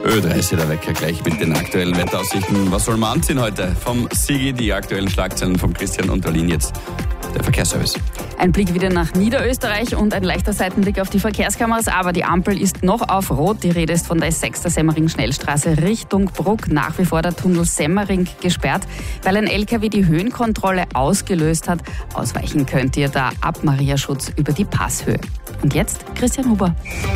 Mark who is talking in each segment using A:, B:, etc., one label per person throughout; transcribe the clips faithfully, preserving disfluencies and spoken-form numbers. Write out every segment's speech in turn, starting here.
A: Ö dreißig der Wecker gleich mit den aktuellen Wetteraussichten. Was soll man anziehen heute? Vom Sigi, die aktuellen Schlagzeilen vom Christian und Berlin jetzt der Verkehrsservice.
B: Ein Blick wieder nach Niederösterreich und ein leichter Seitenblick auf die Verkehrskameras, aber die Ampel ist noch auf Rot. Die Rede ist von der S sechs der Semmering-Schnellstraße Richtung Bruck. Nach wie vor der Tunnel Semmering gesperrt, weil ein L K W die Höhenkontrolle ausgelöst hat. Ausweichen könnt ihr da ab Mariaschutz über die Passhöhe. Und jetzt Christian Huber.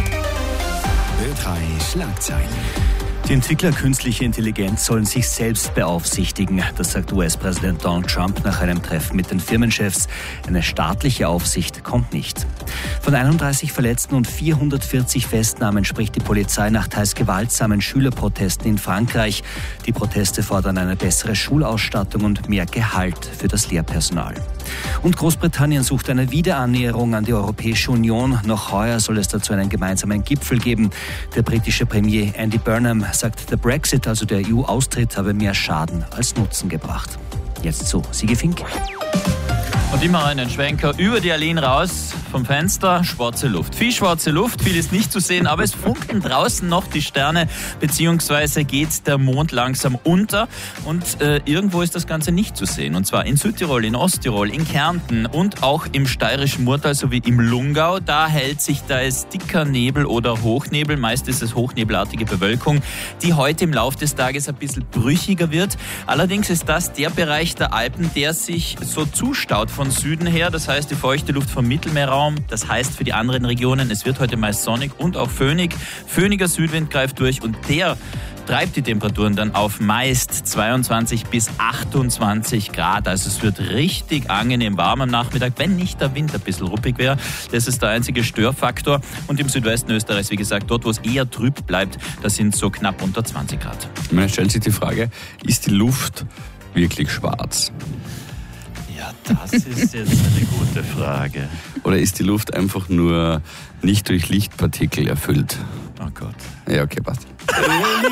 C: Ö drei Schlagzeilen.
D: Die Entwickler künstlicher Intelligenz sollen sich selbst beaufsichtigen. Das sagt U S-Präsident Donald Trump nach einem Treffen mit den Firmenchefs. Eine staatliche Aufsicht kommt nicht. Von einunddreißig Verletzten und vierhundertvierzig Festnahmen spricht die Polizei nach teils gewaltsamen Schülerprotesten in Frankreich. Die Proteste fordern eine bessere Schulausstattung und mehr Gehalt für das Lehrpersonal. Und Großbritannien sucht eine Wiederannäherung an die Europäische Union. Noch heuer soll es dazu einen gemeinsamen Gipfel geben. Der britische Premier Andy Burnham sagt, der Brexit, also der E U-Austritt, habe mehr Schaden als Nutzen gebracht. Jetzt zu Sigi Fink.
E: Und immer einen Schwenker über die Alleen raus vom Fenster, schwarze Luft. Viel schwarze Luft, viel ist nicht zu sehen, aber es funkeln draußen noch die Sterne, beziehungsweise geht der Mond langsam unter und äh, irgendwo ist das Ganze nicht zu sehen. Und zwar in Südtirol, in Osttirol, in Kärnten und auch im steirischen Murtal sowie im Lungau. Da hält sich, da ist dicker Nebel oder Hochnebel, meist ist es hochnebelartige Bewölkung, die heute im Laufe des Tages ein bisschen brüchiger wird. Allerdings ist das der Bereich der Alpen, der sich so zustaut von Süden her, das heißt die feuchte Luft vom Mittelmeerraum, das heißt für die anderen Regionen, es wird heute meist sonnig und auch föhnig. Föhniger Südwind greift durch und der treibt die Temperaturen dann auf meist zweiundzwanzig bis achtundzwanzig Grad. Also es wird richtig angenehm warm am Nachmittag, wenn nicht der Wind ein bisschen ruppig wäre. Das ist der einzige Störfaktor. Und im Südwesten Österreichs, wie gesagt, dort, wo es eher trüb bleibt, da sind so knapp unter zwanzig Grad.
A: Man stellt sich die Frage, ist die Luft wirklich schwarz?
E: Ja, das ist jetzt eine gute Frage.
A: Oder ist die Luft einfach nur nicht durch Lichtpartikel erfüllt?
E: Oh Gott.
A: Ja, okay, passt.